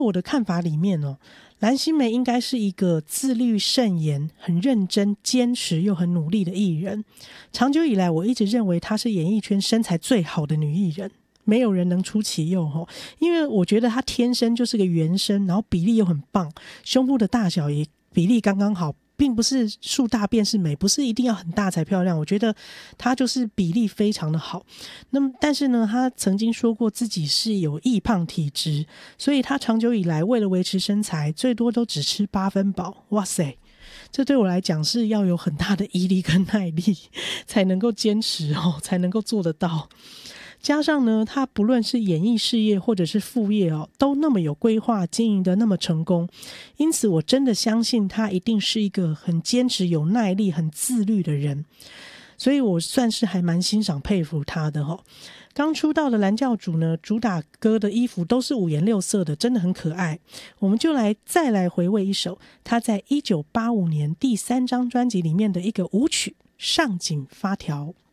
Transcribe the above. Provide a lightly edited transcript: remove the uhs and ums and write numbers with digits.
我的看法里面蓝心湄应该是一个自律慎言、很认真、坚持又很努力的艺人。长久以来，我一直认为她是演艺圈身材最好的女艺人，没有人能出其右因为我觉得她天生就是个圆身，然后比例又很棒，胸部的大小也比例刚刚好，并不是树大便是美，不是一定要很大才漂亮，我觉得她就是比例非常的好。那么但是呢，她曾经说过自己是有易胖体质，所以她长久以来为了维持身材，最多都只吃8分饱。哇塞，这对我来讲是要有很大的毅力跟耐力才能够坚持才能够做得到。加上呢，他不论是演艺事业或者是副业都那么有规划，经营的那么成功，因此我真的相信他一定是一个很坚持、有耐力、很自律的人，所以我算是还蛮欣赏佩服他的刚出道的蓝教主呢，主打歌的衣服都是五颜六色的，真的很可爱。我们就再来回味一首他在1985年第3张专辑里面的一个舞曲《上紧发条》。